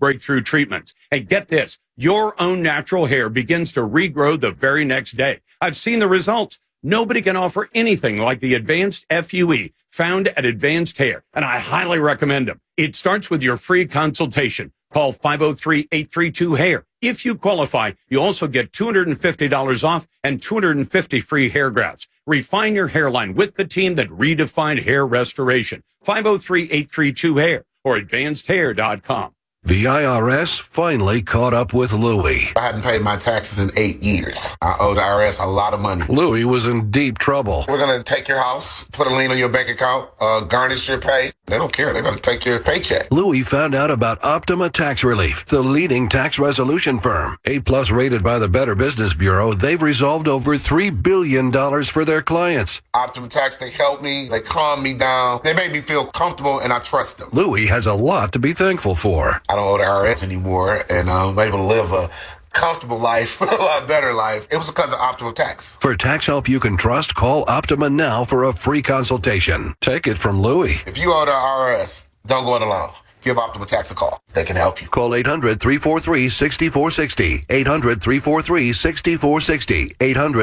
breakthrough treatments. And get this, your own natural hair begins to regrow the very next day. I've seen the results. Nobody can offer anything like the Advanced FUE found at Advanced Hair, and I highly recommend them. It starts with your free consultation. Call 503-832-HAIR. If you qualify, you also get $250 off and 250 free hair grafts. Refine your hairline with the team that redefined hair restoration. 503-832-HAIR or advancedhair.com. The IRS finally caught up with Louie. I hadn't paid my taxes in 8 years. I owe the IRS a lot of money. Louie was in deep trouble. We're going to take your house, put a lien on your bank account, garnish your pay. They don't care. They're going to take your paycheck. Louie found out about Optima Tax Relief, the leading tax resolution firm. A+ rated by the Better Business Bureau, they've resolved over $3 billion for their clients. Optima Tax, they help me. They calm me down. They make me feel comfortable, and I trust them. Louie has a lot to be thankful for. I don't owe the IRS anymore, and I'm able to live a comfortable life, a lot better life. It was because of Optima Tax. For tax help you can trust, call Optima now for a free consultation. Take it from Louie. If you owe the IRS, don't go it alone. Give Optima Tax a call. They can help you. Call 800-343-6460. 800-343-6460.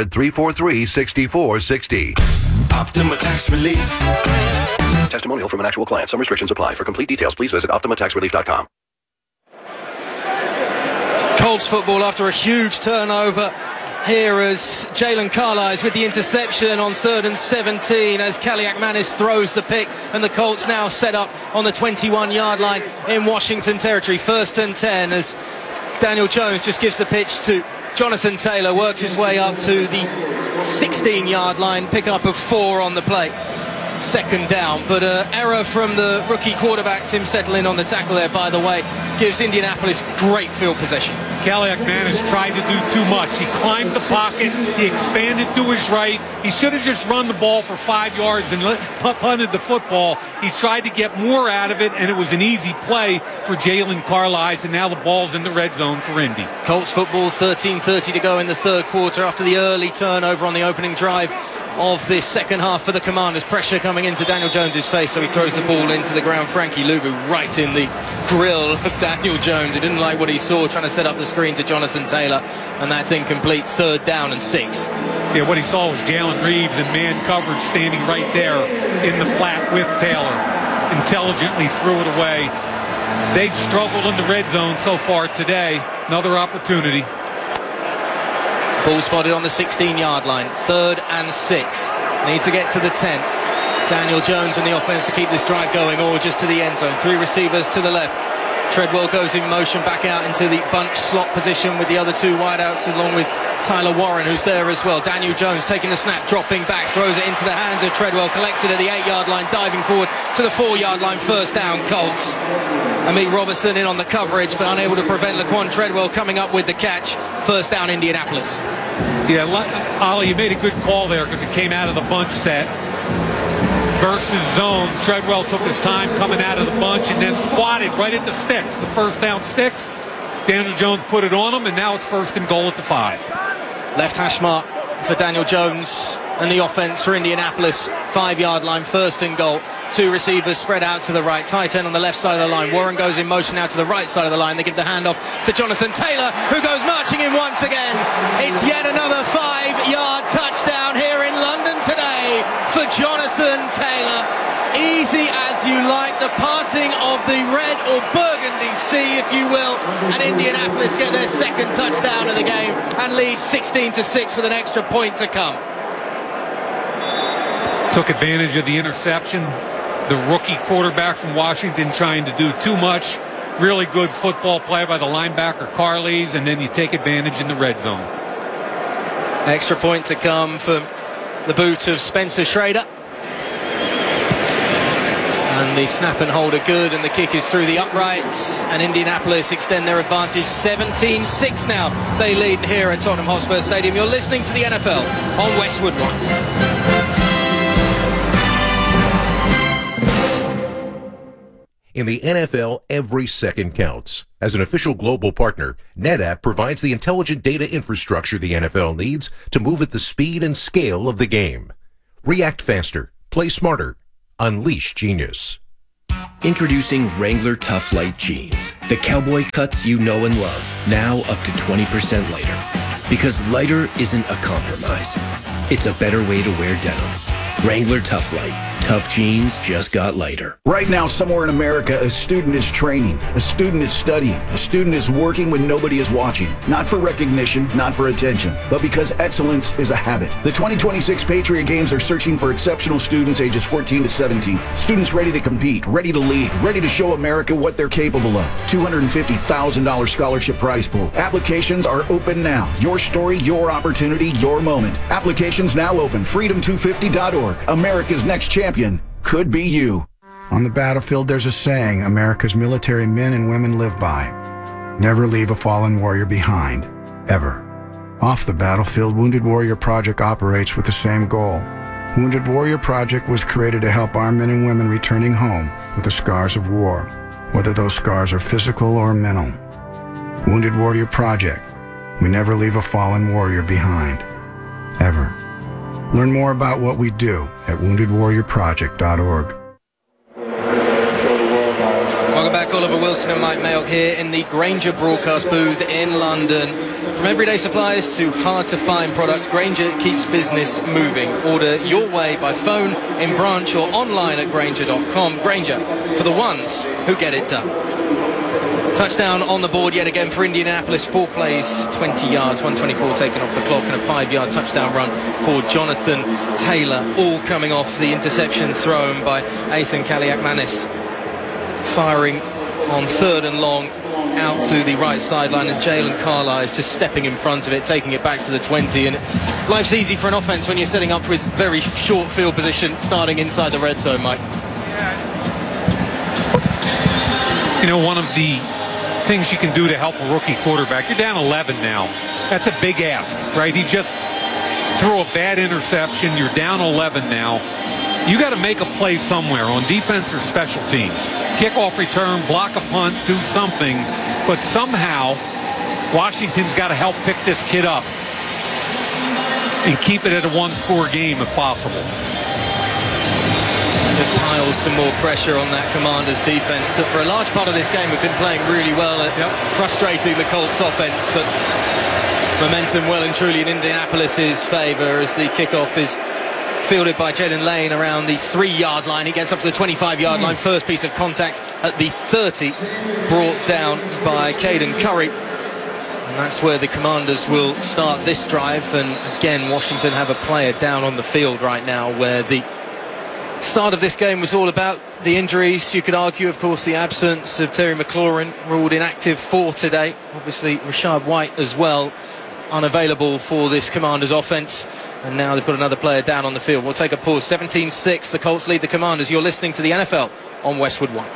800-343-6460. Optima Tax Relief. Testimonial from an actual client. Some restrictions apply. For complete details, please visit OptimaTaxRelief.com. Colts football after a huge turnover here as Jalen Carlisle with the interception on 3rd and 17 as Kaliakmanis throws the pick, and the Colts now set up on the 21-yard line in Washington territory. 1st and 10 as Daniel Jones just gives the pitch to Jonathan Taylor, works his way up to the 16-yard line, pick up of 4 on the play. 2nd down, but error from the rookie quarterback Tim Settlin on the tackle there, by the way, gives Indianapolis great field possession. Kaliakmanis tried to do too much. He climbed the pocket, he expanded to his right. He should have just run the ball for 5 yards and punted the football. He tried to get more out of it, and it was an easy play for Jalen Carlisle, and now the ball's in the red zone for Indy. Colts football, 13:30 to go in the 3rd quarter after the early turnover on the opening drive of the 2nd half for the Commanders. Pressure coming into Daniel Jones' face, so he throws the ball into the ground. Frankie Luvu right in the grill of Daniel Jones. He didn't like what he saw, trying to set up the screen to Jonathan Taylor, and that's incomplete. 3rd down and 6. Yeah, what he saw was Jalen Reeves in man coverage standing right there in the flat with Taylor. Intelligently threw it away. They've struggled in the red zone so far today. Another opportunity. Ball spotted on the 16-yard line. 3rd and 6. Need to get to the 10. Daniel Jones and the offense to keep this drive going, or just to the end zone. 3 receivers to the left. Treadwell goes in motion back out into the bunch slot position with the other 2 wideouts, along with Tyler Warren, who's there as well. Daniel Jones taking the snap, dropping back, throws it into the hands of Treadwell, collects it at the 8-yard line, diving forward to the 4-yard line. 1st down, Colts. Amit Robertson in on the coverage, but unable to prevent Laquan Treadwell coming up with the catch. 1st down, Indianapolis. Yeah, Ollie, you made a good call there because it came out of the bunch set versus zone. Treadwell took his time coming out of the bunch and then squatted right at the sticks, the 1st down sticks. Daniel Jones put it on him, and now it's 1st and goal at the 5. Left hash mark for Daniel Jones and the offense for Indianapolis. 5-yard line, 1st and goal. 2 receivers spread out to the right. Tight end on the left side of the line. Warren goes in motion now to the right side of the line. They give the handoff to Jonathan Taylor, who goes marching in once again. It's yet another 5-yard touchdown here in London today for Jonathan Taylor. Easy as you like, the parting of the red or burgundy sea, if you will, and Indianapolis get their 2nd touchdown of the game and lead 16-6 with an extra point to come. Took advantage of the interception. The rookie quarterback from Washington trying to do too much. Really good football play by the linebacker Carlisle, and then you take advantage in the red zone. Extra point to come for the boot of Spencer Schrader. And the snap and hold are good, and the kick is through the uprights, and Indianapolis extend their advantage. 17-6 now. They lead here at Tottenham Hotspur Stadium. You're listening to the NFL on Westwood One. In the NFL, every second counts. As an official global partner, NetApp provides the intelligent data infrastructure the NFL needs to move at the speed and scale of the game. React faster, play smarter, unleash genius. Introducing Wrangler Tough Light Jeans. The cowboy cuts you know and love, now up to 20% lighter. Because lighter isn't a compromise. It's a better way to wear denim. Wrangler Tough Light. Tough jeans just got lighter. Right now, somewhere in America, a student is training, a student is studying, a student is working when nobody is watching. Not for recognition, not for attention, but because excellence is a habit. The 2026 Patriot Games are searching for exceptional students ages 14 to 17. Students ready to compete, ready to lead, ready to show America what they're capable of. $250,000 scholarship prize pool. Applications are open now. Your story, your opportunity, your moment. Applications now open. Freedom250.org. America's next champion could be you. On the battlefield, there's a saying America's military men and women live by. Never leave a fallen warrior behind. Ever. Off the battlefield, Wounded Warrior Project operates with the same goal. Wounded Warrior Project was created to help our men and women returning home with the scars of war, whether those scars are physical or mental. Wounded Warrior Project. We never leave a fallen warrior behind. Ever. Learn more about what we do at woundedwarriorproject.org. Welcome back, Oliver Wilson and Mike Mayock here in the Grainger broadcast booth in London. From everyday supplies to hard-to-find products, Grainger keeps business moving. Order your way by phone, in branch or online at Grainger.com. Grainger, for the ones who get it done. Touchdown on the board yet again for Indianapolis. 4 plays, 20 yards, 124 taken off the clock, and a 5-yard touchdown run for Jonathan Taylor. All coming off the interception thrown by Ethan Kaliakmanis. Firing on 3rd and long out to the right sideline, and Jalen Carlisle just stepping in front of it, taking it back to the 20. And life's easy for an offense when you're setting up with very short field position starting inside the red zone, Mike. You know, one of the things you can do to help a rookie quarterback, you're down 11 now. That's a big ask, right? He just threw a bad interception. You're down 11 now. You got to make a play somewhere on defense or special teams. Kickoff return, block a punt, do something. But somehow, Washington's got to help pick this kid up and keep it at a one-score game if possible. Just piles some more pressure on that Commanders defense that for a large part of this game have been playing really well at frustrating the Colts offense, but momentum well and truly in Indianapolis's favor as the kickoff is fielded by Jaden Lane around the 3-yard line. He gets up to the 25-yard line. First piece of contact at the 30, brought down by Caden Curry. And that's where the Commanders will start this drive. And again, Washington have a player down on the field right now, where the start of this game was all about the injuries. You could argue, of course, the absence of Terry McLaurin, ruled inactive for today. Obviously, Rashad White as well, unavailable for this Commanders offense. And now they've got another player down on the field. We'll take a pause. 17-6, the Colts lead the Commanders. You're listening to the NFL on Westwood One.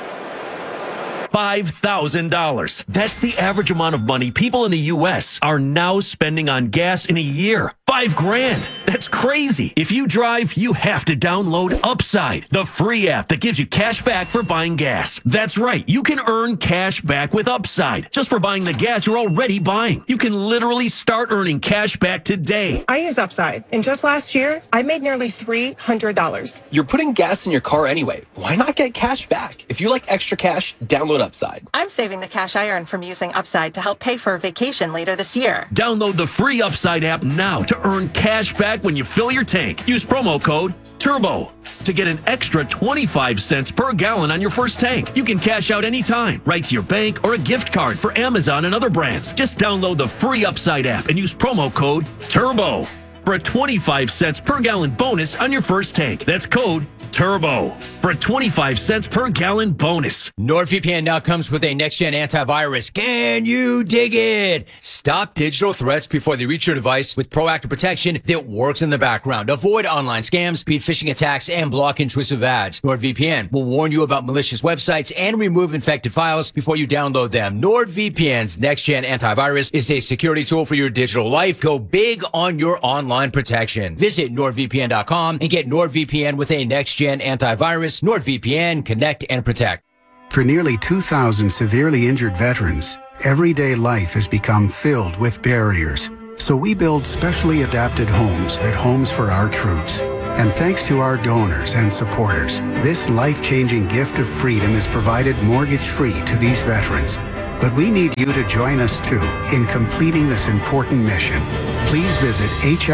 $5,000. That's the average amount of money people in the U.S. are now spending on gas in a year. $5,000. That's crazy. If you drive, you have to download Upside, the free app that gives you cash back for buying gas. That's right. You can earn cash back with Upside just for buying the gas you're already buying. You can literally start earning cash back today. I use Upside, and just last year, I made nearly $300. You're putting gas in your car anyway. Why not get cash back? If you like extra cash, download Upside. I'm saving the cash I earn from using Upside to help pay for a vacation later this year. Download the free Upside app now to earn cash back when you fill your tank. Use promo code TURBO to get an extra 25 cents per gallon on your first tank. You can cash out anytime, right to your bank or a gift card for Amazon and other brands. Just download the free Upside app and use promo code TURBO for a 25 cents per gallon bonus on your first tank. That's code TURBO for a 25 cents per gallon bonus. NordVPN now comes with a next-gen antivirus. Can you dig it? Stop digital threats before they reach your device with proactive protection that works in the background. Avoid online scams, beat phishing attacks, and block intrusive ads. NordVPN will warn you about malicious websites and remove infected files before you download them. NordVPN's next-gen antivirus is a security tool for your digital life. Go big on your online protection. Visit NordVPN.com and get NordVPN with a next-gen antivirus. NordVPN, connect and protect. For nearly 2,000 severely injured veterans, everyday life has become filled with barriers. So we build specially adapted homes at Homes for Our Troops. And thanks to our donors and supporters, this life-changing gift of freedom is provided mortgage-free to these veterans. But we need you to join us too in completing this important mission. Please visit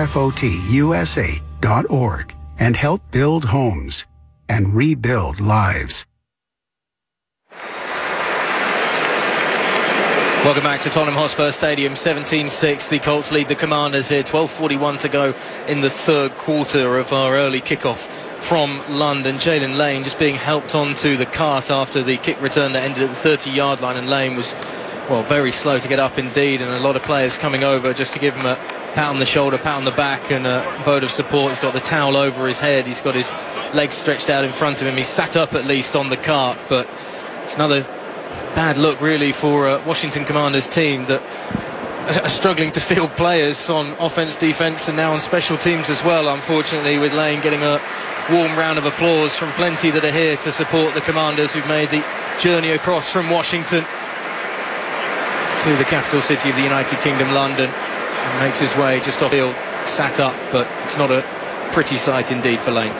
hfotusa.org and help build homes and rebuild lives. Welcome back to Tottenham Hotspur Stadium, 17-6. The Colts lead the Commanders here, 12:41 to go in the third quarter of our early kickoff from London. Jalen Lane just being helped onto the cart after the kick return that ended at the 30-yard line, and Lane was, well, very slow to get up indeed, and a lot of players coming over just to give him a pat on the shoulder, pat on the back, and a vote of support. He's got the towel over his head, he's got his legs stretched out in front of him, he's sat up at least on the cart, but it's another bad look really for Washington Commanders team that are struggling to field players on offense, defense, and now on special teams as well, unfortunately, with Lane getting a warm round of applause from plenty that are here to support the Commanders who've made the journey across from Washington to the capital city of the United Kingdom, London, and makes his way just off field, sat up, but it's not a pretty sight indeed for Lane.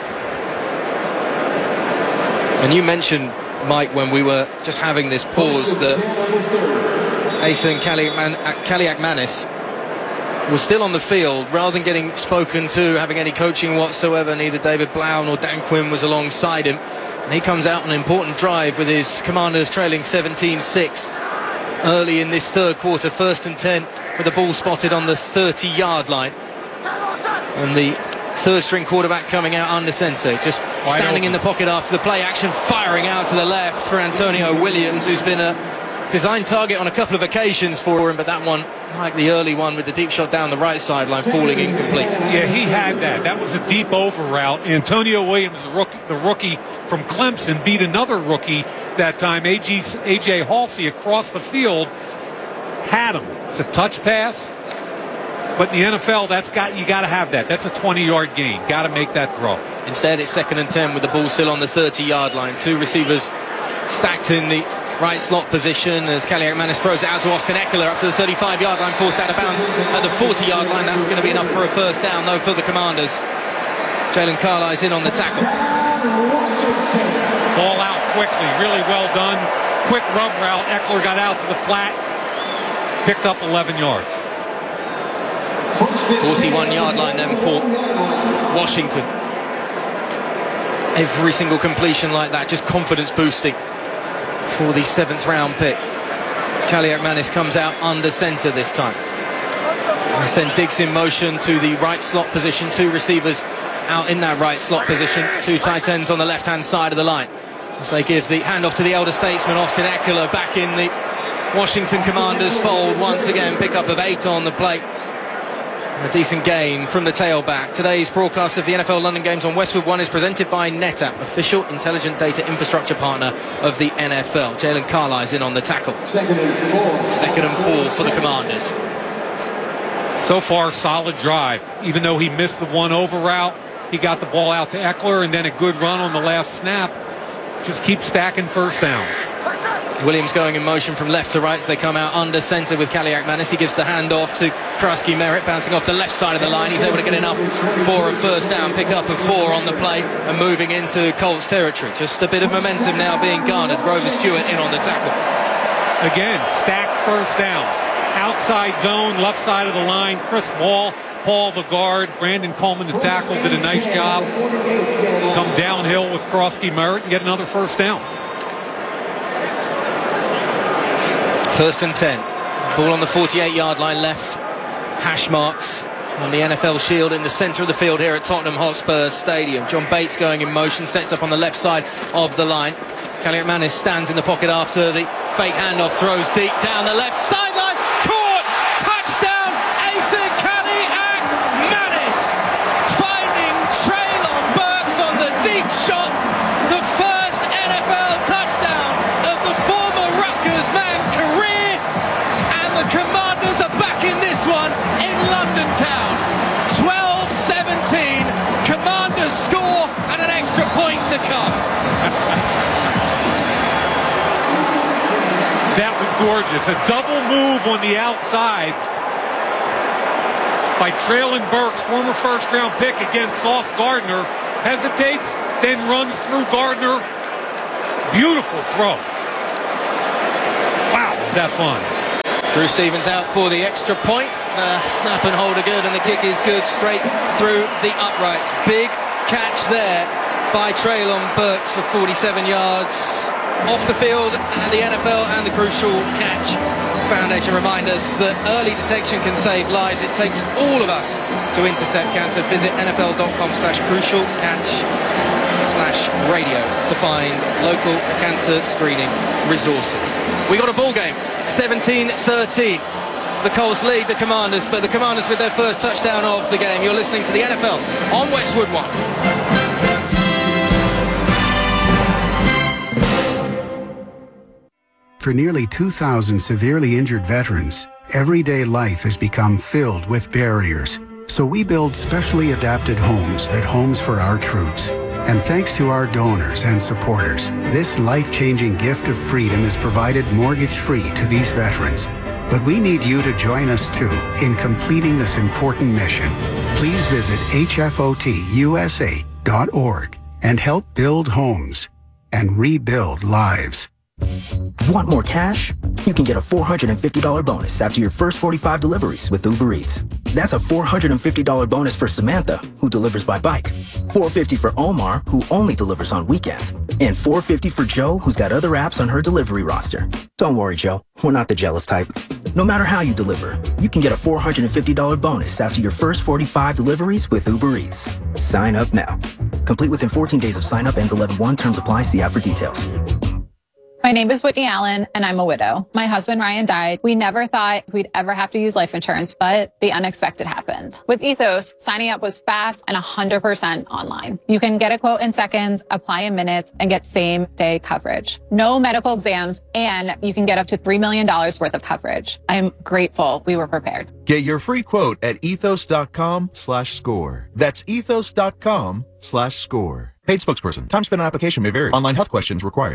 And you mentioned, Mike, when we were just having this pause, that Ethan Kaliakmanis was still on the field rather than getting spoken to, having any coaching whatsoever. Neither David Blau nor Dan Quinn was alongside him, and he comes out on an important drive with his Commanders trailing 17-6 early in this third quarter, 1st and 10, with the ball spotted on the 30-yard line, and the third string quarterback coming out under centre, just standing in the pocket after the play action, firing out to the left for Antonio Williams, who's been a design target on a couple of occasions for him, but that one, like the early one with the deep shot down the right sideline, falling incomplete. Yeah, he had that. That was a deep over route. Antonio Williams, the rookie from Clemson, beat another rookie that time, A.J. Halsey, across the field, had him. It's a touch pass. But in the NFL, you got to have that. That's a 20-yard gain. Got to make that throw. Instead, it's 2nd and 10 with the ball still on the 30-yard line. Two receivers stacked in the right slot position as Kaliakmanis throws it out to Austin Eckler up to the 35-yard line, forced out of bounds at the 40-yard line. That's going to be enough for a first down, though, for the Commanders. Jalen Carlisle's in on the tackle. Ball out quickly. Really well done. Quick rub route. Eckler got out to the flat. Picked up 11 yards. 41-yard line then for Washington. Every single completion like that, just confidence boosting for the 7th round pick. Kaliakmanis comes out under centre this time. They send Diggs in motion to the right slot position. Two receivers out in that right slot position. Two tight ends on the left-hand side of the line. As they give the handoff to the elder statesman, Austin Eckler, back in the Washington Commanders fold once again. Pickup of 8 on the plate. A decent gain from the tailback. Today's broadcast of the NFL London Games on Westwood One is presented by NetApp, official intelligent data infrastructure partner of the NFL. Jalen Carlisle's in on the tackle. 2nd and 4 for the Commanders. So far, solid drive. Even though he missed the one over route, he got the ball out to Eckler, and then a good run on the last snap. Just keep stacking first downs. Williams going in motion from left to right as they come out under centre with Kaliakmanis. He gives the handoff to Krusky Merritt, bouncing off the left side of the line. He's able to get enough for a first down, pick up of 4 on the play, and moving into Colts territory. Just a bit of momentum now being garnered. Grover Stewart in on the tackle. Again, stacked first downs. Outside zone, left side of the line. Chris Paul the guard. Brandon Coleman, the tackle, did a nice job. Come downhill with Krusky Merritt and get another first down. 1st and 10. Ball on the 48-yard line left. Hash marks on the NFL shield in the centre of the field here at Tottenham Hotspur Stadium. John Bates going in motion, sets up on the left side of the line. Kaliakmanis stands in the pocket after the fake handoff, throws deep down the left sideline. Caught! Touchdown! Ethan Kaliakmanis finding Treylon Burks on the deep shot. The first NFL touchdown of the former Rutgers man career. And the Commanders are back in this one in London town. 12-17. Commanders score and an extra point to come. That was gorgeous. A double move on the outside by Traylon Burks, former first-round pick against Sauce Gardner. Hesitates, then runs through Gardner. Beautiful throw. Wow, was that fun. Drew Stevens out for the extra point. Snap and hold are good, and the kick is good straight through the uprights. Big catch there by Traylon Burks for 47 yards. Off the field, the NFL and the Crucial Catch Foundation remind us that early detection can save lives. It takes all of us to intercept cancer. Visit NFL.com/crucialcatch/radio to find local cancer screening resources. We got a ball game, 17-13. The Colts lead the Commanders, but the Commanders with their first touchdown of the game. You're listening to the NFL on Westwood One. For nearly 2,000 severely injured veterans, everyday life has become filled with barriers. So we build specially adapted homes at Homes for Our Troops. And thanks to our donors and supporters, this life-changing gift of freedom is provided mortgage-free to these veterans. But we need you to join us too in completing this important mission. Please visit hfotusa.org and help build homes and rebuild lives. Want more cash? You can get a $450 bonus after your first 45 deliveries with Uber Eats. That's a $450 bonus for Samantha, who delivers by bike, $450 for Omar, who only delivers on weekends, and $450 for Joe, who's got other apps on her delivery roster. Don't worry, Joe. We're not the jealous type. No matter how you deliver, you can get a $450 bonus after your first 45 deliveries with Uber Eats. Sign up now. Complete within 14 days of sign up. Ends 11/1. Terms apply. See app for details. My name is Whitney Allen, and I'm a widow. My husband, Ryan, died. We never thought we'd ever have to use life insurance, but the unexpected happened. With Ethos, signing up was fast and 100% online. You can get a quote in seconds, apply in minutes, and get same-day coverage. No medical exams, and you can get up to $3 million worth of coverage. I'm grateful we were prepared. Get your free quote at ethos.com/score. That's ethos.com/score. Paid spokesperson. Time spent on application may vary. Online health questions required.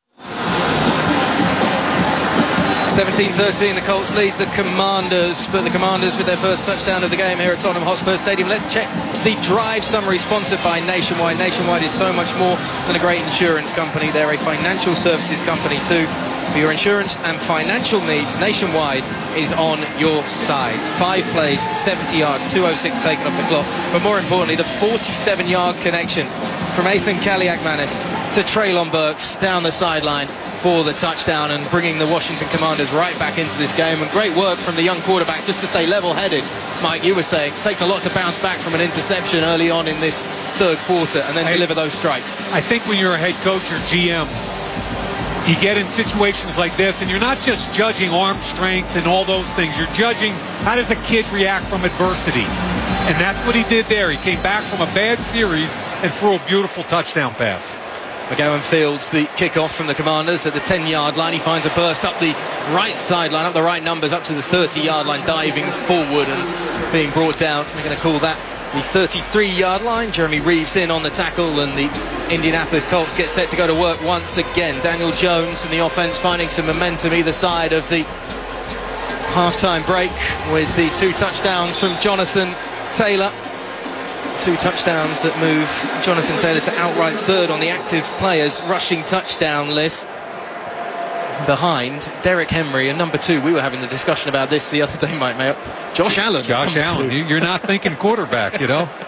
17-13, the Colts lead the Commanders, but the Commanders with their first touchdown of the game here at Tottenham Hotspur Stadium. Let's check the drive summary sponsored by Nationwide. Nationwide is so much more than a great insurance company. They're a financial services company too. For your insurance and financial needs, Nationwide is on your side. 5 plays, 70 yards, 2:06 taken off the clock. But more importantly, the 47-yard connection from Ethan Kaliakmanis to Traylon Burks down the sideline for the touchdown and bringing the Washington Commanders right back into this game. And great work from the young quarterback just to stay level-headed. Mike, you were saying it takes a lot to bounce back from an interception early on in this third quarter and then deliver those strikes. I think when you're a head coach or GM, you get in situations like this and you're not just judging arm strength and all those things. You're judging how does a kid react from adversity. And that's what he did there. He came back from a bad series and threw a beautiful touchdown pass. McGowan fields the kickoff from the Commanders at the 10-yard line. He finds a burst up the right sideline, up the right numbers, up to the 30-yard line, diving forward and being brought down. We're going to call that the 33-yard line. Jeremy Reeves in on the tackle, and the Indianapolis Colts get set to go to work once again. Daniel Jones and the offense finding some momentum either side of the halftime break with the 2 touchdowns from Jonathan Taylor. 2 touchdowns that move Jonathan Taylor to outright third on the active players rushing touchdown list, behind Derrick Henry and number 2. We were having the discussion about this the other day, Mike Mayo. Josh Allen. Josh Allen. You're not thinking quarterback, you know.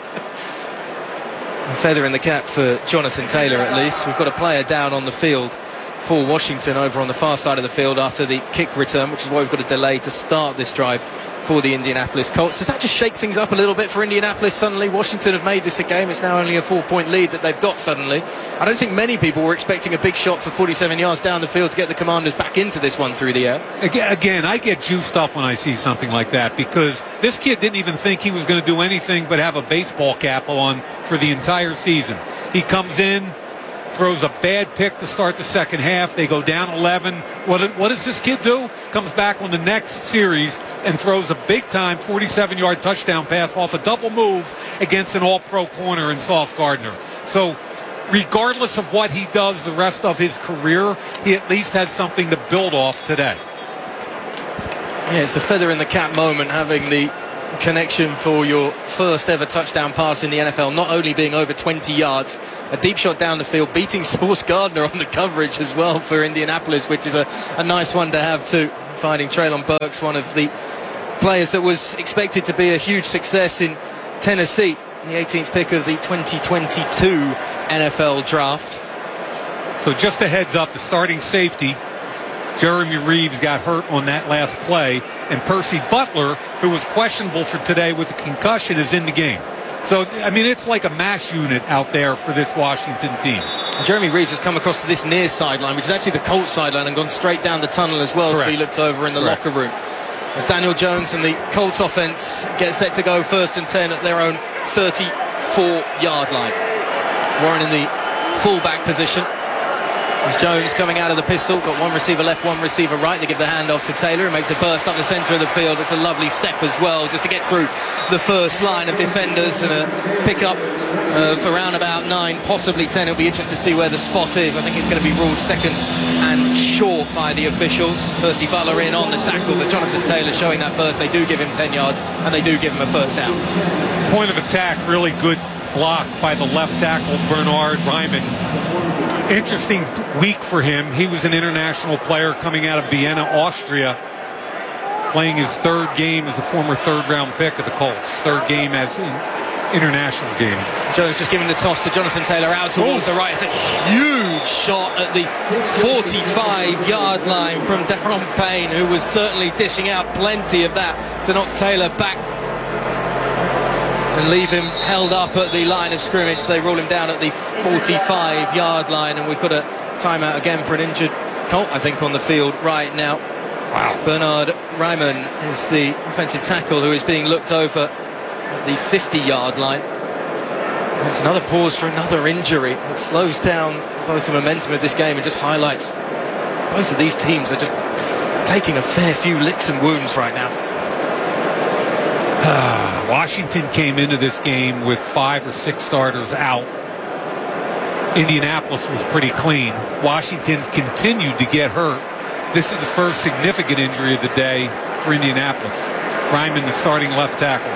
A feather in the cap for Jonathan Taylor, at least. We've got a player down on the field for Washington over on the far side of the field after the kick return, which is why we've got a delay to start this drive for the Indianapolis Colts. Does that just shake things up a little bit for Indianapolis? Suddenly Washington have made this a game. It's now only a 4-point lead that they've got suddenly. I don't think many people were expecting a big shot for 47 yards down the field to get the Commanders back into this one through the air. Again, I get juiced up when I see something like that because this kid didn't even think he was going to do anything but have a baseball cap on for the entire season. He comes in, throws a bad pick to start the second half. They go down 11. What does this kid do? Comes back on the next series and throws a big-time 47-yard touchdown pass off a double move against an all-pro corner in Sauce Gardner. So regardless of what he does the rest of his career, he at least has something to build off today. Yeah, it's a feather in the cap moment having the connection for your first ever touchdown pass in the NFL, not only being over 20 yards, a deep shot down the field, beating Sauce Gardner on the coverage as well for Indianapolis, which is a nice one to have too. Finding Treylon Burks, one of the players that was expected to be a huge success in Tennessee, the 18th pick of the 2022 NFL draft. So just a heads up, the starting safety, Jeremy Reeves, got hurt on that last play, and Percy Butler, who was questionable for today with a concussion, is in the game. So, I mean, it's like a mash unit out there for this Washington team. Jeremy Reeves has come across to this near sideline, which is actually the Colts sideline, and gone straight down the tunnel as well. Correct. To be looked over in the locker room. As Daniel Jones and the Colts offense get set to go 1st and 10 at their own 34-yard line. Warren in the fullback position. As Jones coming out of the pistol, got one receiver left, one receiver right. They give the handoff to Taylor, who makes a burst up the center of the field. It's a lovely step as well, just to get through the first line of defenders, and a pickup for around about 9, possibly 10. It'll be interesting to see where the spot is. I think it's going to be ruled second and short by the officials. Percy Butler in on the tackle, but Jonathan Taylor showing that burst. They do give him 10 yards, and they do give him a first down. Point of attack, really good block by the left tackle, Bernard Ryman. Interesting week for him. He was an international player coming out of Vienna, Austria, playing his 3rd game as a former 3rd-round pick of the Colts. 3rd game as an international game. Jones just giving the toss to Jonathan Taylor out towards the right. It's a huge shot at the 45-yard line from Daron Payne, who was certainly dishing out plenty of that to knock Taylor back and leave him held up at the line of scrimmage. They roll him down at the 45-yard line, and we've got a timeout again for an injured Colt, I think, on the field right now. Wow. Bernard Ryman is the offensive tackle who is being looked over at the 50-yard line. There's another pause for another injury that slows down both the momentum of this game and just highlights both of these teams are just taking a fair few licks and wounds right now. Washington came into this game with 5 or 6 starters out. Indianapolis was pretty clean. Washington's continued to get hurt. This is the first significant injury of the day for Indianapolis. Ryman, the starting left tackle.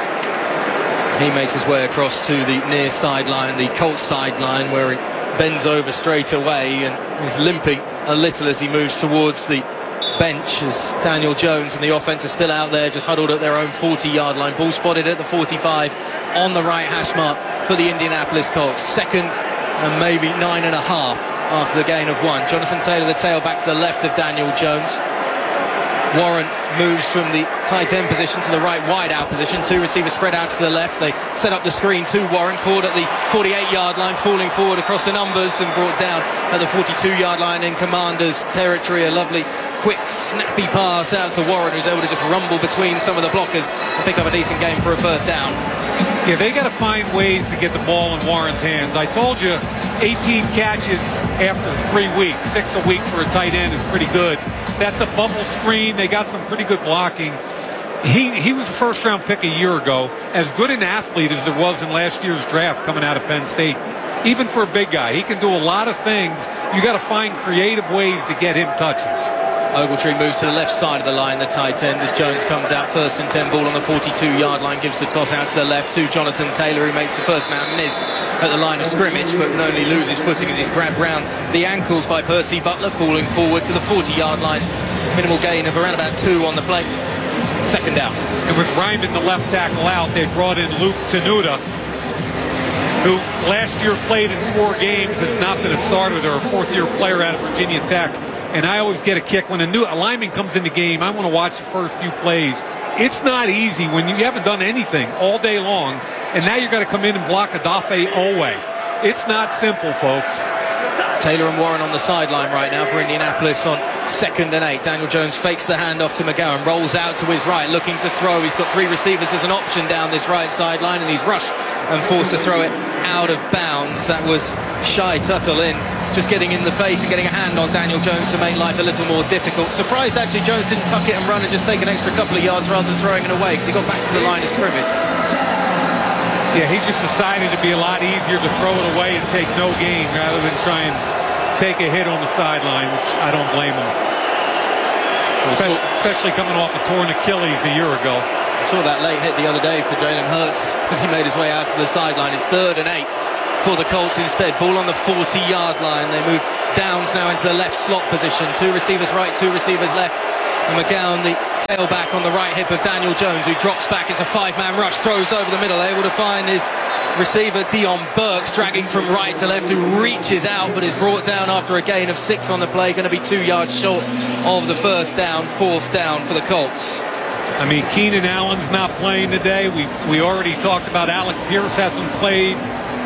He makes his way across to the near sideline, the Colts sideline, where he bends over straight away and is limping a little as he moves towards the bench, as Daniel Jones and the offense are still out there, just huddled at their own 40-yard line. Ball spotted at the 45 on the right hash mark for the Indianapolis Colts. 2nd and maybe 9.5 after the gain of 1. Jonathan Taylor, the tailback, to the left of Daniel Jones. Warren moves from the tight end position to the right wide out position. 2 receivers spread out to the left. They set up the screen to Warren, caught at the 48-yard line, falling forward across the numbers and brought down at the 42-yard line in Commanders territory. A lovely, quick, snappy pass out to Warren, who's able to just rumble between some of the blockers and pick up a decent game for a first down. Yeah, they got to find ways to get the ball in Warren's hands. I told you 18 catches after 3 weeks. 6 a week for a tight end is pretty good. That's a bubble screen. They got some pretty good blocking. He was a first-round pick a year ago. As good an athlete as there was in last year's draft coming out of Penn State. Even for a big guy, he can do a lot of things. You got to find creative ways to get him touches. Ogletree moves to the left side of the line, the tight end, as Jones comes out 1st and 10, ball on the 42-yard line, gives the toss out to the left to Jonathan Taylor, who makes the first man miss at the line of scrimmage, but can only lose his footing as he's grabbed round the ankles by Percy Butler, falling forward to the 40-yard line. Minimal gain of around about 2 on the play. 2nd down. And with Ryman, the left tackle, out, they brought in Luke Tenuta, who last year played in 4 games, has not been a starter. They're a 4th-year player out of Virginia Tech. And I always get a kick when a new lineman comes in the game. I want to watch the first few plays. It's not easy when you haven't done anything all day long, and now you're going to come in and block Odafe Oweh. It's not simple, folks. Taylor and Warren on the sideline right now for Indianapolis on 2nd and 8. Daniel Jones fakes the handoff to McGowan, rolls out to his right, looking to throw. He's got 3 receivers as an option down this right sideline, and he's rushed and forced to throw it out of bounds. That was Shai Tuttle in, just getting in the face and getting a hand on Daniel Jones to make life a little more difficult. Surprised actually Jones didn't tuck it and run and just take an extra couple of yards rather than throwing it away, because he got back to the line of scrimmage. Yeah, he just decided to be a lot easier to throw it away and take no gain rather than try and take a hit on the sideline, which I don't blame him. Especially coming off a torn Achilles a year ago. Saw that late hit the other day for Jalen Hurts as he made his way out to the sideline. It's 3rd and 8 for the Colts instead. Ball on the 40-yard line. They move Downs now into the left slot position. 2 receivers right, 2 receivers left. And McGowan, the tailback on the right hip of Daniel Jones, who drops back. It's a 5-man rush, throws over the middle, able to find his receiver Dion Burks, dragging from right to left, who reaches out but is brought down after a gain of 6 on the play. Going to be 2 yards short of the first down, 4th down for the Colts. I mean, Keenan Allen's not playing today. We already talked about Alec Pierce hasn't played.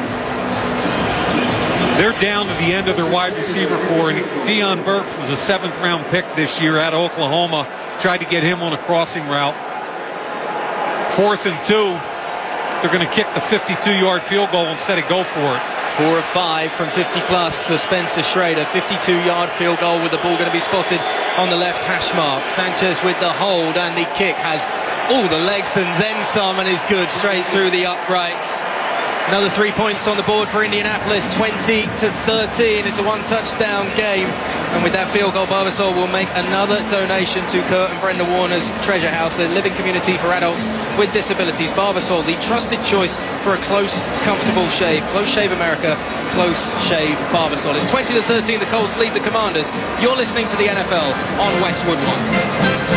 They're down to the end of their wide receiver core, and Dion Burks was a 7th-round pick this year out of Oklahoma. Tried to get him on a crossing route. 4th and 2. They're going to kick the 52-yard field goal instead of go for it. 4 of 5 from 50-plus for Spencer Schrader. 52-yard field goal with the ball going to be spotted on the left hash mark. Sanchez with the hold, and the kick has all the legs and then some, and is good straight through the uprights. Another 3 points on the board for Indianapolis, 20-13. It's a 1-touchdown game. And with that field goal, Barbasol will make another donation to Kurt and Brenda Warner's Treasure House, a living community for adults with disabilities. Barbasol, the trusted choice for a close, comfortable shave. Close Shave America, Close Shave Barbasol. It's 20-13. The Colts lead the Commanders. You're listening to the NFL on Westwood One.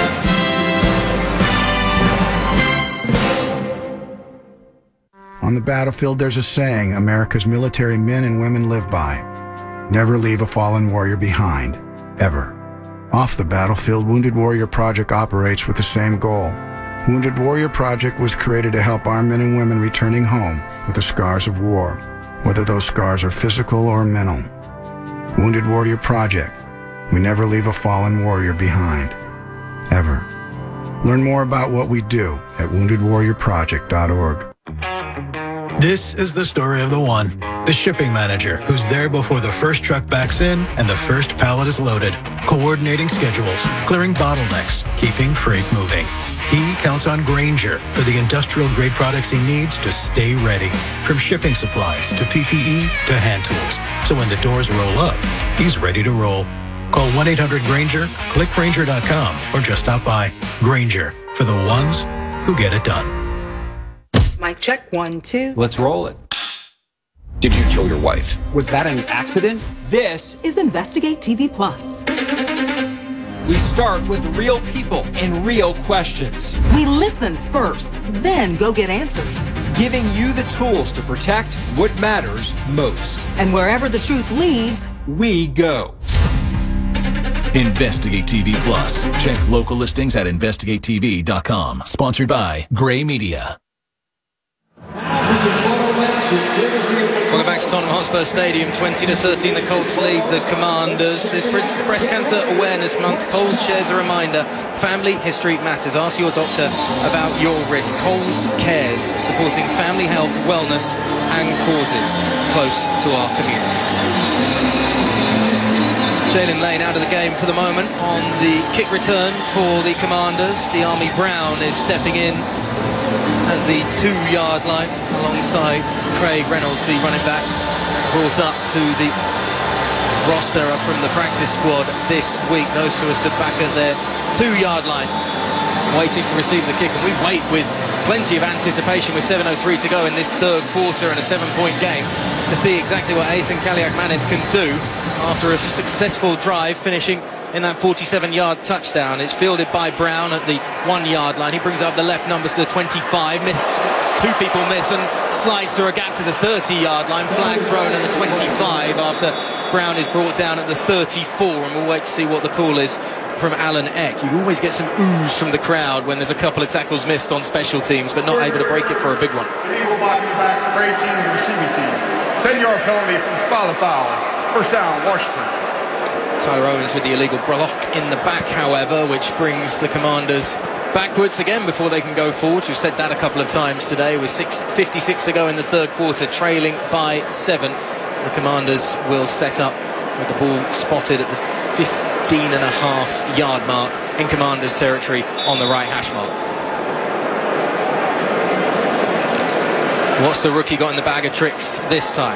On the battlefield, there's a saying America's military men and women live by. Never leave a fallen warrior behind, ever. Off the battlefield, Wounded Warrior Project operates with the same goal. Wounded Warrior Project was created to help our men and women returning home with the scars of war, whether those scars are physical or mental. Wounded Warrior Project. We never leave a fallen warrior behind, ever. Learn more about what we do at woundedwarriorproject.org. This is the story of the one, the shipping manager, who's there before the first truck backs in and the first pallet is loaded, coordinating schedules, clearing bottlenecks, keeping freight moving. He counts on Grainger for the industrial-grade products he needs to stay ready, from shipping supplies to PPE to hand tools. So when the doors roll up, he's ready to roll. Call 1-800-GRAINGER, click Grainger.com, or just stop by. Grainger, for the ones who get it done. Mic check, 1, 2. Let's roll it. Did you kill your wife? Was that an accident? This is Investigate TV Plus. We start with real people and real questions. We listen first, then go get answers. Giving you the tools to protect what matters most. And wherever the truth leads, we go. Investigate TV Plus. Check local listings at investigatetv.com. Sponsored by Gray Media. Welcome back to Tottenham Hotspur Stadium. 20-13, the Colts lead the Commanders. This Breast Cancer Awareness Month, Coles shares a reminder. Family history matters. Ask your doctor about your risk. Coles Cares, supporting family health, wellness and causes close to our communities. Jalen Lane out of the game for the moment on the kick return for the Commanders. De'Ami Brown is stepping in at the 2-yard line alongside Craig Reynolds, the running back, brought up to the roster from the practice squad this week. Those two are stood back at their 2-yard line waiting to receive the kick, and we wait with plenty of anticipation with 7:03 to go in this third quarter and a 7-point game to see exactly what Ethan Kaliakmanis can do after a successful drive finishing in that 47-yard touchdown. It's fielded by Brown at the 1-yard line. He brings up the left numbers to the 25, missed, 2 people miss, and slides through a gap to the 30-yard line. Flag thrown at the 25 after Brown is brought down at the 34, and we'll wait to see what the call is from Alan Eck. You always get some oohs from the crowd when there's a couple of tackles missed on special teams, but not able to break it for a big one. Eagle blocking back, great team and receiving team. 10-yard penalty for the spot of the foul. First down, Washington. Tyler Owens with the illegal block in the back, however, which brings the Commanders backwards again before they can go forward. We've said that a couple of times today. With 6:56 to go in the third quarter, trailing by 7. The Commanders will set up with the ball spotted at the 15.5-yard mark in Commanders territory on the right hash mark. What's the rookie got in the bag of tricks this time?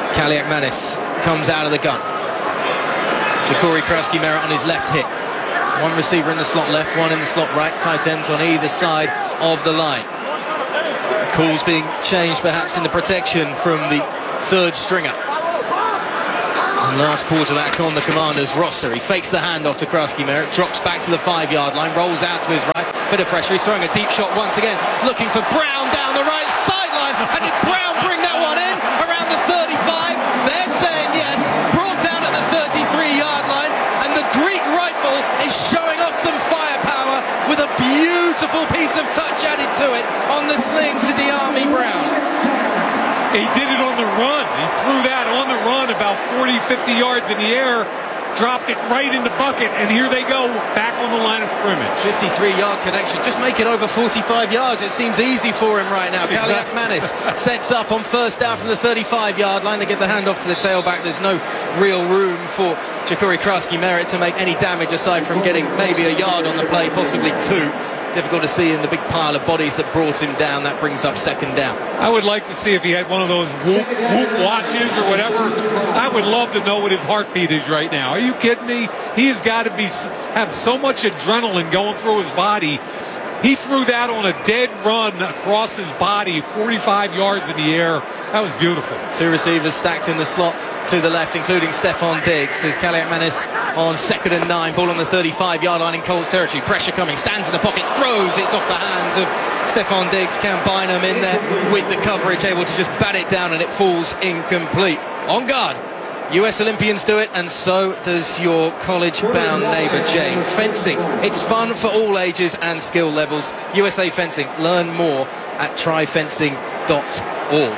Kaliakmanis comes out of the gun. Ja'Cory Krusky Merritt on his left hip. One receiver in the slot left, one in the slot right. Tight ends on either side of the line. Calls being changed perhaps in the protection from the third stringer. And last quarterback on the Commanders roster. He fakes the handoff to Krasky-Merritt, drops back to the 5-yard line, rolls out to his right. Bit of pressure. He's throwing a deep shot once again, looking for Brown down the right sideline. And did Brown bring that one in around the 35? They're saying yes. Brought down at the 33-yard line. And the Greek rifle is showing off some firepower with a beautiful piece of touch added to it on the sling to Dyami Brown. He did it on the run. He threw that on the run about 40, 50 yards in the air, dropped it right in the bucket, and here they go, back on the line of scrimmage. 53-yard connection. Just make it over 45 yards. It seems easy for him right now. Kaliak Manis sets up on first down from the 35-yard line. They give the handoff to the tailback. There's no real room for Ja'Cory Krasky-Merritt to make any damage aside from getting maybe a yard on the play, possibly 2. Difficult to see in the big pile of bodies that brought him down. That brings up second down. I would like to see if he had one of those whoop watches or whatever. I would love to know what his heartbeat is right now. Are you kidding me? He has got to have so much adrenaline going through his body. He threw that on a dead run across his body, 45 yards in the air. That was beautiful. 2 receivers stacked in the slot to the left, including Stephon Diggs. As Kaliak Manis on 2nd and 9, ball on the 35-yard line in Colts territory. Pressure coming, stands in the pocket, throws. It's off the hands of Stephon Diggs. Cam Bynum in there with the coverage, able to just bat it down, and it falls incomplete. On guard. US Olympians do it, and so does your college-bound neighbour Jane. Fencing, it's fun for all ages and skill levels. USA Fencing, learn more at tryfencing.org.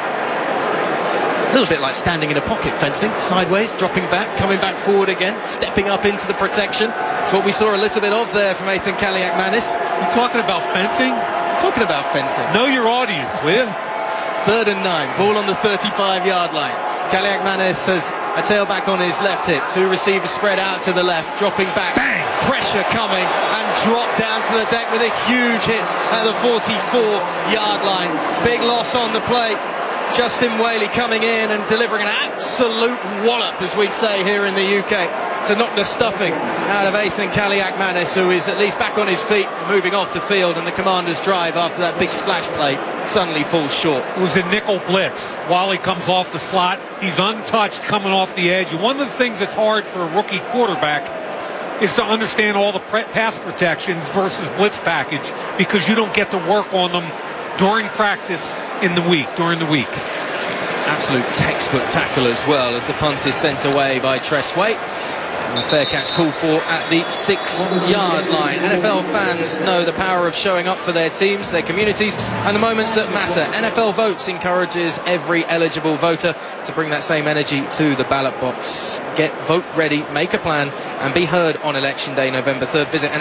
A little bit like standing in a pocket fencing, sideways, dropping back, coming back forward again, stepping up into the protection. It's what we saw a little bit of there from Ethan Kaliak Manis. You talking about fencing? Talking about fencing. Know your audience, will you? 3rd and 9, ball on the 35-yard line. Kaliak Manis has a tailback on his left hip. 2 receivers spread out to the left, dropping back. Bang! Pressure coming, and drop down to the deck with a huge hit at the 44-yard line. Big loss on the play. Justin Whaley coming in and delivering an absolute wallop, as we'd say here in the UK, to knock the stuffing out of Ethan Kaliak Manis, who is at least back on his feet, moving off the field, and the Commanders' drive after that big splash play suddenly falls short. It was a nickel blitz. Wally comes off the slot. He's untouched coming off the edge. And one of the things that's hard for a rookie quarterback is to understand all the pass protections versus blitz package, because you don't get to work on them during practice during the week. Absolute textbook tackle as well, as the punt is sent away by Tress Way. And a fair catch called for at the 6-yard line. NFL fans know the power of showing up for their teams, their communities, and the moments that matter. NFL Votes encourages every eligible voter to bring that same energy to the ballot box. Get vote ready, make a plan, and be heard on Election Day, November 3rd. Visit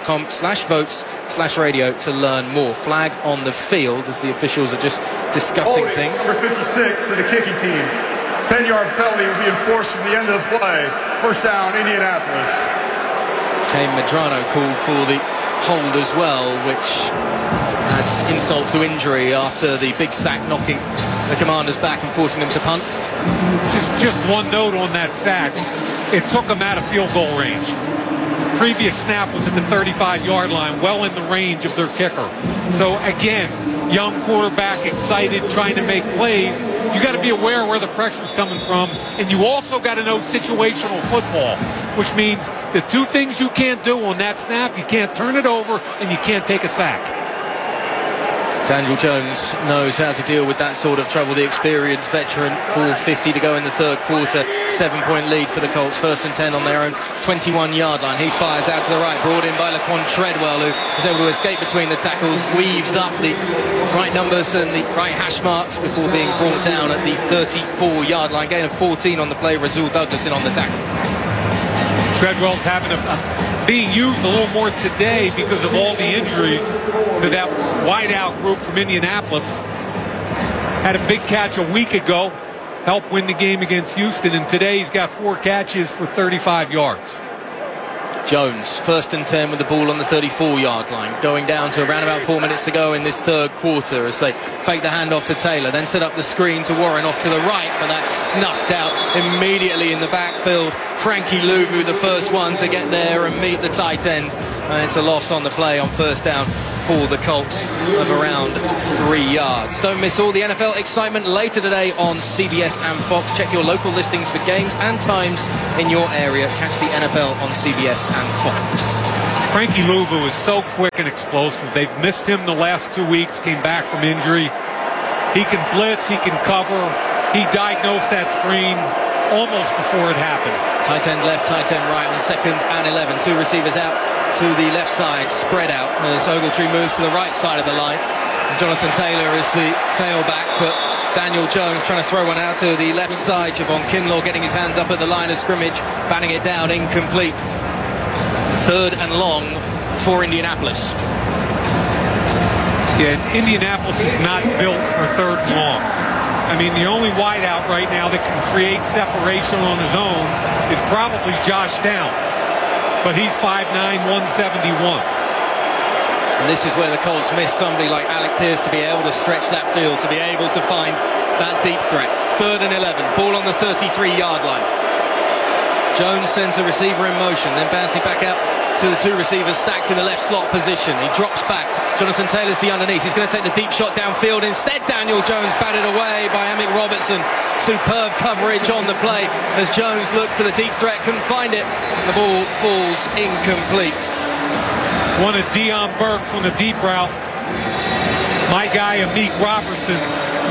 NFL.com/votes/radio to learn more. Flag on the field as the officials are just discussing things. Number 56 for the kicking team. 10-yard penalty will be enforced from the end of the play. First down, Indianapolis. Kane Medrano called for the hold as well, which adds insult to injury after the big sack knocking the Commanders back and forcing them to punt. Just one note on that sack. It took them out of field goal range. Previous snap was at the 35-yard line, well in the range of their kicker. So again, young quarterback, excited, trying to make plays. You got to be aware where the pressure's coming from, and you also got to know situational football, which means the 2 things you can't do on that snap: you can't turn it over, and you can't take a sack. Daniel Jones knows how to deal with that sort of trouble. The experienced veteran. 4:50 to go in the 3rd quarter. 7-point lead for the Colts. 1st and 10 on their own 21-yard line. He fires out to the right, brought in by Laquan Treadwell, who is able to escape between the tackles, weaves up the right numbers and the right hash marks before being brought down at the 34-yard line. Gain of 14 on the play. Rasul Douglas in on the tackle. Treadwell's having being used a little more today because of all the injuries to that wideout group from Indianapolis. Had a big catch a week ago, helped win the game against Houston, and today he's got 4 catches for 35 yards. Jones, 1st and 10 with the ball on the 34-yard line, going down to around about 4 minutes to go in this 3rd quarter as they fake the handoff to Taylor, then set up the screen to Warren off to the right, but that's snuffed out immediately in the backfield Frankie Louvu, the first one to get there and meet the tight end. And it's a loss on the play on first down for the Colts of around 3 yards. Don't miss all the NFL excitement later today on CBS and Fox. Check your local listings for games and times in your area. Catch the NFL on CBS and Fox. Frankie Louvu is so quick and explosive. They've missed him the last 2 weeks, came back from injury. He can blitz, he can cover. He diagnosed that screen almost before it happened. Tight end left, tight end right on 2nd and 11. 2 receivers out to the left side, spread out as Ogletree moves to the right side of the line. Jonathan Taylor is the tailback, but Daniel Jones trying to throw one out to the left side. Javon Kinlaw getting his hands up at the line of scrimmage, batting it down, incomplete. 3rd and long for Indianapolis. Yeah, Indianapolis is not built for 3rd and long. I mean, the only wideout right now that can create separation on his own is probably Josh Downs. But he's 5'9", 171. And this is where the Colts miss somebody like Alec Pierce to be able to stretch that field, to be able to find that deep threat. 3rd and 11, ball on the 33-yard line. Jones sends a receiver in motion, then bouncing back out to the 2 receivers stacked in the left slot position. He drops back. Jonathan Taylor's the underneath. He's going to take the deep shot downfield. Instead, Daniel Jones batted away by Amick Robertson. Superb coverage on the play as Jones looked for the deep threat, couldn't find it. The ball falls incomplete. One of Dion Burks on the deep route. My guy, Amick Robertson,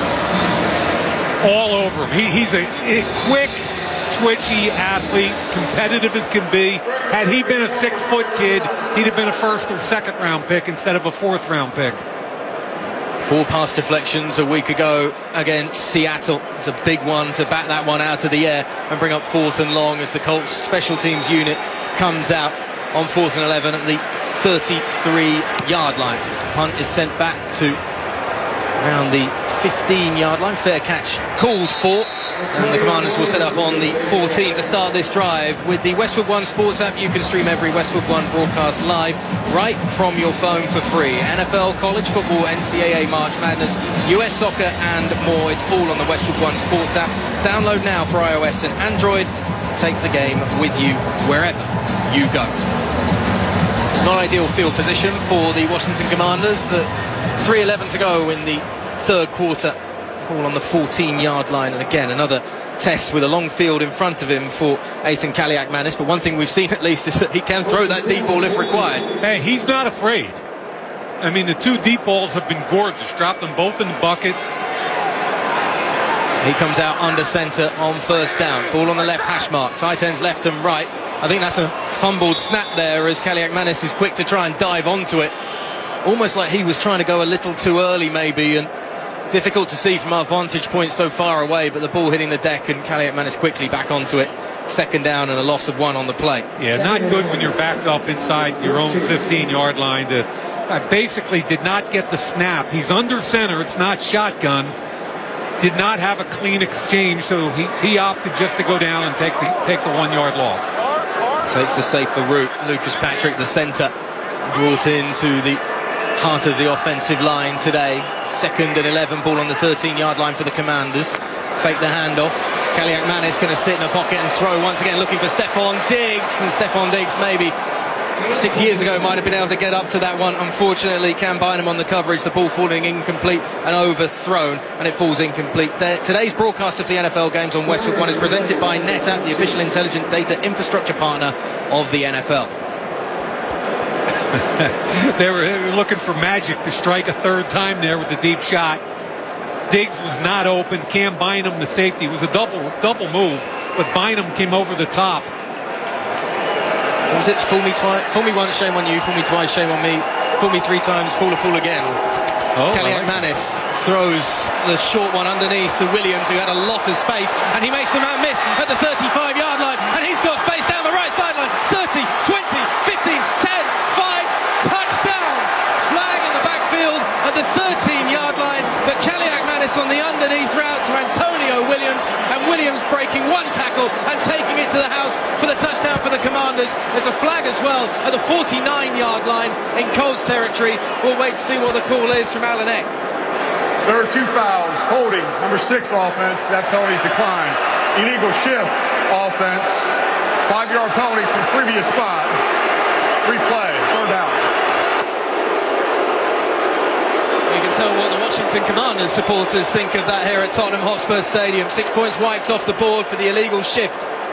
all over him. He's a quick, twitchy athlete, competitive as can be. Had he been a 6-foot kid, he'd have been a 1st or 2nd round pick instead of a 4th round pick. 4 pass deflections a week ago against Seattle. It's a big one to bat that one out of the air and bring up 4th and long as the Colts special teams unit comes out on 4th and 11 at the 33-yard line. Punt is sent back to around the 15-yard line. Fair catch called for. And the Commanders will set up on the 14 to start this drive. With the Westwood One Sports app, you can stream every Westwood One broadcast live right from your phone for free. NFL, college football, NCAA, March Madness, US soccer and more. It's all on the Westwood One Sports app. Download now for iOS and Android. Take the game with you wherever you go. Not ideal field position for the Washington Commanders. 3:11 to go in the 3rd quarter. Ball on the 14-yard line, and again another test with a long field in front of him for Ethan Kaliakmanis. But one thing we've seen at least is that he can throw that deep ball if required. Hey, he's not afraid. I mean, the 2 deep balls have been gorgeous. Dropped them both in the bucket. He comes out under center on 1st down. Ball on the left hash mark. Tight ends left and right. I think that's a fumbled snap there as Kaliakmanis is quick to try and dive onto it. Almost like he was trying to go a little too early maybe, and difficult to see from our vantage point so far away, but the ball hitting the deck and Kaliakmanis quickly back onto it. 2nd down and a loss of 1 on the play. Yeah, not good when you're backed up inside your own 15-yard line. Basically did not get the snap. He's under center. It's not shotgun. Did not have a clean exchange, so he opted just to go down and take the 1-yard loss. Takes the safer route. Lucas Patrick, the center, brought into the heart of the offensive line today. 2nd and 11, ball on the 13-yard line for the Commanders. Fake the handoff. Kaliakmanis going to sit in a pocket and throw once again, looking for Stephon Diggs. And Stephon Diggs maybe 6 years ago might have been able to get up to that one. Unfortunately, Cam Bynum on the coverage, the ball falling incomplete and overthrown, and it falls incomplete. Today's broadcast of the NFL games on Westwood One is presented by NetApp, the official intelligent data infrastructure partner of the NFL. They were looking for magic to strike a 3rd time there with the deep shot. Diggs was not open. Cam Bynum, the safety, it was a double move, but Bynum came over the top. Was it fool me once, shame on you, fool me twice, shame on me, fool me 3 times, fool again. Kaliakmanis throws the short one underneath to Williams, who had a lot of space, and he makes the man miss at the 35-yard line, and he's got space down the right sideline. 30, 20, 15, 10, 5, touchdown! Flag in the backfield at the 13-yard line, but Kaliakmanis on the underneath route to Antonio Williams, and Williams breaking 1 tackle and taking it to the house for the touchdown for the Commanders. There's a flag as well at the 49-yard line in Colts territory. We'll wait to see what the call is from Alan Eck. There are 2 fouls. Holding, number 6 offense. That penalty's declined. Illegal shift offense. 5-yard penalty from previous spot. Replay, third down. You can tell what the Washington Commanders supporters think of that here at Tottenham Hotspur Stadium. 6 points wiped off the board for the illegal shift.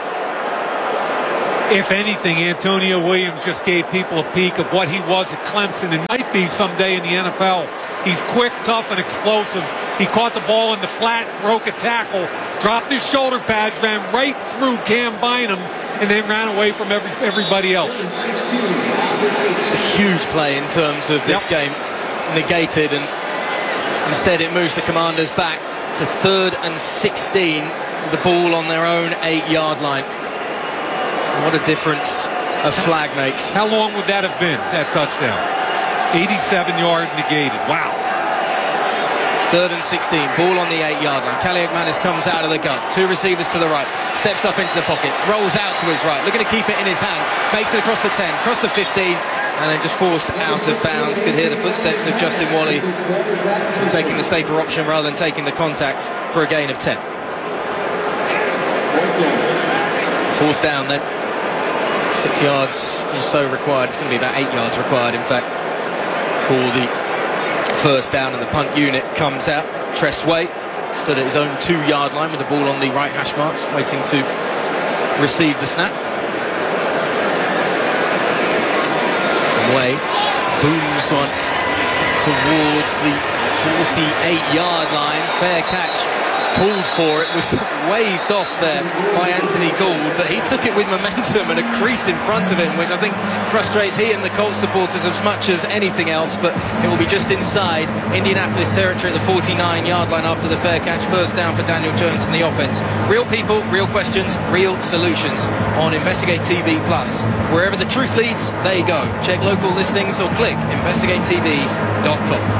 If anything, Antonio Williams just gave people a peek of what he was at Clemson and might be someday in the NFL. He's quick, tough, and explosive. He caught the ball in the flat, broke a tackle, dropped his shoulder pads, ran right through Cam Bynum, and then ran away from everybody else. It's a huge play in terms of this game negated, and instead it moves the Commanders back to 3rd and 16, the ball on their own 8-yard line. What a difference a flag makes. How long would that have been, that touchdown? 87-yard negated. Wow. 3rd and 16, ball on the 8-yard line. Callie McManus comes out of the gun. 2 receivers to the right, steps up into the pocket, rolls out to his right, looking to keep it in his hands, makes it across the 10, across the 15, and then just forced out of bounds. Could hear the footsteps of Justin Wally taking the safer option rather than taking the contact for a gain of 10. Fourth down then. 6 yards or so required. It's going to be about 8 yards required, in fact, for the first down, and the punt unit comes out. Tress Way stood at his own 2-yard line with the ball on the right hash marks, waiting to receive the snap. Way booms on towards the 48-yard line. Fair catch called for. It was waved off there by Anthony Gould, but he took it with momentum and a crease in front of him, which I think frustrates he and the Colts supporters as much as anything else. But it will be just inside Indianapolis territory at the 49-yard line after the fair catch. First down for Daniel Jones and the offense. Real people, real questions, real solutions on Investigate TV Plus. Wherever the truth leads, they go. Check local listings or click investigatetv.com.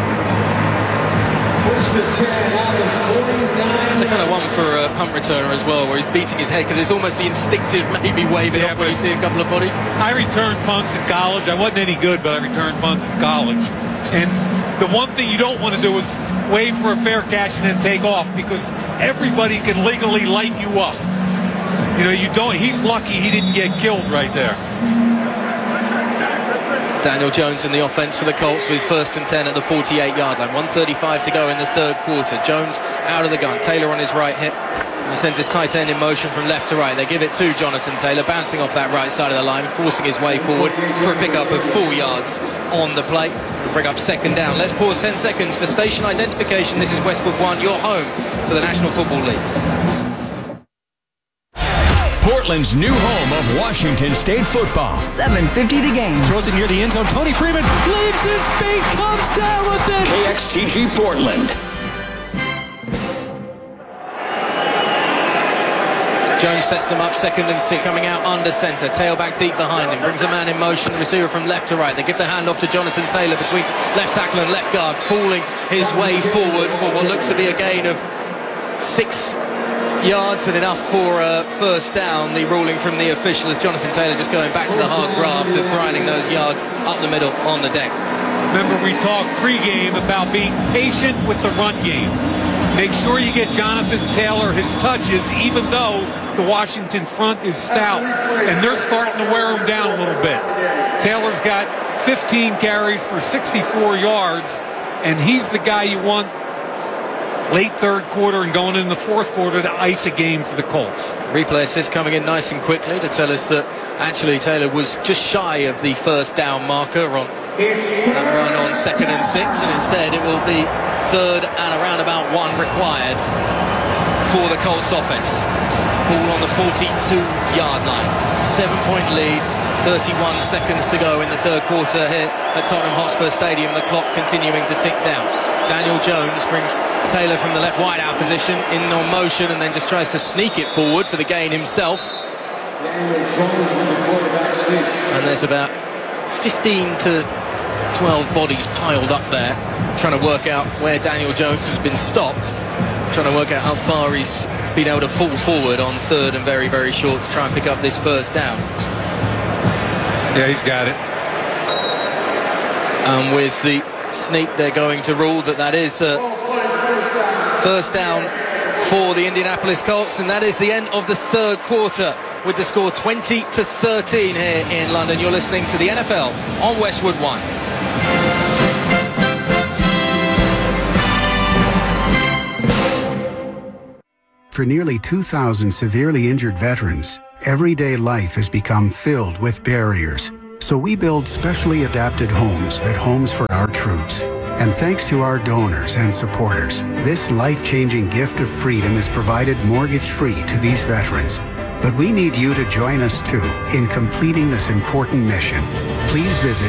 It's the kind of one for a punt returner as well, where he's beating his head, because it's almost the instinctive maybe waving off when you see a couple of bodies. I returned punts in college. I wasn't any good, but I returned punts in college. And the one thing you don't want to do is wave for a fair catch and then take off, because everybody can legally light you up. You know, you don't. He's lucky he didn't get killed right there. Daniel Jones in the offense for the Colts with 1st and 10 at the 48-yard line. 1:35 to go in the third quarter. Jones out of the gun. Taylor on his right hip. And he sends his tight end in motion from left to right. They give it to Jonathan Taylor, bouncing off that right side of the line, forcing his way forward for a pickup of 4 yards on the play. We'll bring up 2nd down. Let's pause 10 seconds for station identification. This is Westwood One, your home for the National Football League. Portland's new home of Washington State football. 7:50 the game. Throws it near the end zone. Tony Freeman leaves his feet, comes down with it. KXTG Portland. Jones sets them up 2nd and 6, coming out under center. Tailback deep behind him. Brings a man in motion. Receiver from left to right. They give the handoff to Jonathan Taylor between left tackle and left guard, falling his way forward for what looks to be a gain of 6 yards and enough for a first down. The ruling from the official is Jonathan Taylor just going back to the hard graft of grinding those yards up the middle on the deck. Remember, we talked pregame about being patient with the run game. Make sure you get Jonathan Taylor his touches, even though the Washington front is stout, and they're starting to wear him down a little bit. Taylor's got 15 carries for 64 yards, and he's the guy you want late third quarter and going in the fourth quarter to ice a game for the Colts. Replay assist coming in nice and quickly to tell us that actually Taylor was just shy of the first down marker on that run on 2nd and 6, and instead it will be 3rd and around about 1 required for the Colts offense. Ball on the 42-yard line. 7-point lead. 31 seconds to go in the third quarter here at Tottenham Hotspur Stadium. The clock continuing to tick down. Daniel Jones brings Taylor from the left wide-out position in on motion, and then just tries to sneak it forward for the gain himself. And there's about 15 to 12 bodies piled up there, trying to work out where Daniel Jones has been stopped, trying to work out how far he's been able to fall forward on 3rd and very, very short to try and pick up this first down. Yeah, he's got it. And with the sneak, they're going to rule that is first down for the Indianapolis Colts, and that is the end of the third quarter. with the score 20-13 here in London. You're listening to the NFL on Westwood One. For nearly 2,000 severely injured veterans, everyday life has become filled with barriers. So we build specially adapted homes at Homes for Our Troops. And thanks to our donors and supporters, this life-changing gift of freedom is provided mortgage-free to these veterans. But we need you to join us too in completing this important mission. Please visit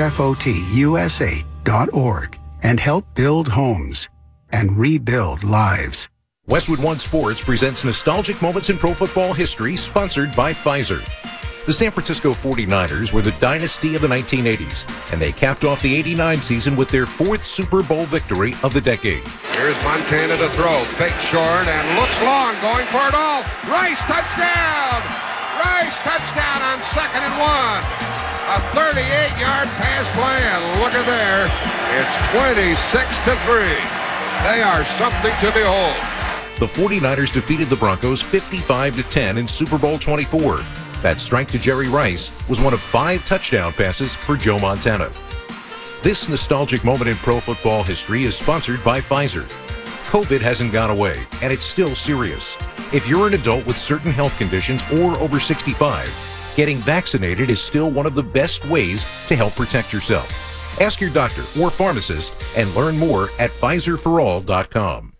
hfotusa.org and help build homes and rebuild lives. Westwood One Sports presents Nostalgic Moments in Pro Football History, sponsored by Pfizer. The San Francisco 49ers were the dynasty of the 1980s, and they capped off the '89 season with their 4th Super Bowl victory of the decade. Here's Montana to throw, fake short, and looks long, going for it all. Rice, touchdown! Rice, touchdown on 2nd and 1. A 38-yard pass play, and look at there. It's 26-3. They are something to behold. The 49ers defeated the Broncos 55-10 in Super Bowl 24. That strike to Jerry Rice was one of 5 touchdown passes for Joe Montana. This nostalgic moment in pro football history is sponsored by Pfizer. COVID hasn't gone away, and it's still serious. If you're an adult with certain health conditions or over 65, getting vaccinated is still one of the best ways to help protect yourself. Ask your doctor or pharmacist and learn more at PfizerForAll.com.